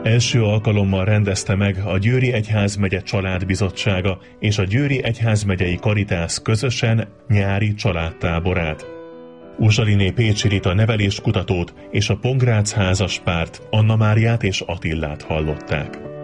Első alkalommal rendezte meg a Győri Egyházmegye Családbizottsága és a Győri Egyházmegyei Karitász közösen nyári családtáborát. Uzsaliné Pécsi Rita neveléskutatót és a Pongrácz házaspárt, Anna Máriát és Attillát hallották.